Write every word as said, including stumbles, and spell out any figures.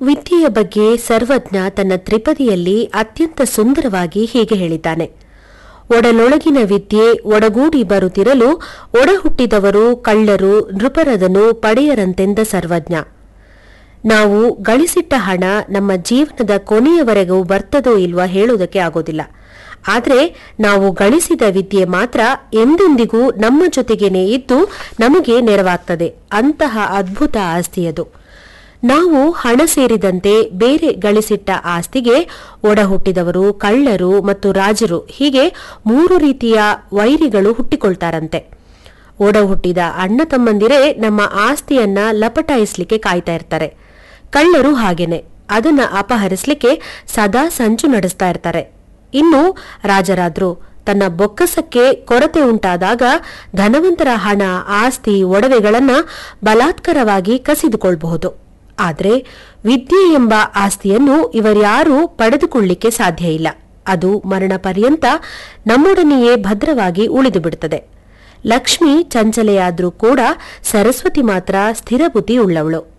ವಿದ್ಯೆಯ ಬಗ್ಗೆ ಸರ್ವಜ್ಞ ತನ್ನ ತ್ರಿಪದಿಯಲ್ಲಿ ಅತ್ಯಂತ ಸುಂದರವಾಗಿ ಹೀಗೆ ಹೇಳಿದ್ದಾನೆ. ಒಡಲೊಳಗಿನ ವಿದ್ಯೆ ಒಡಗೂಡಿ ಬರುತ್ತಿರಲು ಒಡಹುಟ್ಟಿದವರು ಕಳ್ಳರು ನೃಪರದನು ಪಡೆಯರಂತೆಂದ ಸರ್ವಜ್ಞ. ನಾವು ಗಳಿಸಿಟ್ಟ ಹಣ ನಮ್ಮ ಜೀವನದ ಕೊನೆಯವರೆಗೂ ಬರ್ತದೋ ಇಲ್ವಾ ಹೇಳುವುದಕ್ಕೆ ಆಗೋದಿಲ್ಲ. ಆದರೆ ನಾವು ಗಳಿಸಿದ ವಿದ್ಯೆ ಮಾತ್ರ ಎಂದೆಂದಿಗೂ ನಮ್ಮ ಜೊತೆಗೇನೆ ಇದ್ದು ನಮಗೆ ನೆರವಾಗ್ತದೆ. ಅಂತಹ ಅದ್ಭುತ ಆಸ್ತಿಯದು. ನಾವು ಹಣ ಸೇರಿದಂತೆ ಬೇರೆ ಗಳಿಸಿಟ್ಟ ಆಸ್ತಿಗೆ ಒಡಹುಟ್ಟಿದವರು ಕಳ್ಳರು ಮತ್ತು ರಾಜರು ಹೀಗೆ ಮೂರು ರೀತಿಯ ವೈರಿಗಳು ಹುಟ್ಟಿಕೊಳ್ತಾರಂತೆ. ಒಡಹುಟ್ಟಿದ ಅಣ್ಣ ತಮ್ಮಂದಿರೇ ನಮ್ಮ ಆಸ್ತಿಯನ್ನ ಲಪಟಾಯಿಸ್ಲಿಕ್ಕೆ ಕಾಯ್ತಾ ಇರ್ತಾರೆ. ಕಳ್ಳರು ಹಾಗೇನೆ ಅದನ್ನ ಅಪಹರಿಸಲಿಕ್ಕೆ ಸದಾ ಸಂಚು ನಡೆಸ್ತಾ ಇರ್ತಾರೆ. ಇನ್ನು ರಾಜರಾದ್ರು ತನ್ನ ಬೊಕ್ಕಸಕ್ಕೆ ಕೊರತೆ ಉಂಟಾದಾಗ ಧನವಂತರ ಹಣ ಆಸ್ತಿ ಒಡವೆಗಳನ್ನ ಬಲಾತ್ಕಾರವಾಗಿ ಕಸಿದುಕೊಳ್ಳಬಹುದು. ಆದರೆ ವಿದ್ಯೆ ಎಂಬ ಆಸ್ತಿಯನ್ನು ಇವರ್ಯಾರೂ ಪಡೆದುಕೊಳ್ಳಿಕ್ಕೆ ಸಾಧ್ಯ ಇಲ್ಲ. ಅದು ಮರಣ ಪರ್ಯಂತ ನಮ್ಮೊಡನೆಯೇ ಭದ್ರವಾಗಿ ಉಳಿದು ಬಿಡುತ್ತದೆ. ಲಕ್ಷ್ಮಿ ಚಂಚಲೆಯಾದ್ರೂ ಕೂಡ ಸರಸ್ವತಿ ಮಾತ್ರ ಸ್ಥಿರ ಬುದ್ಧಿ ಉಳ್ಳವಳು.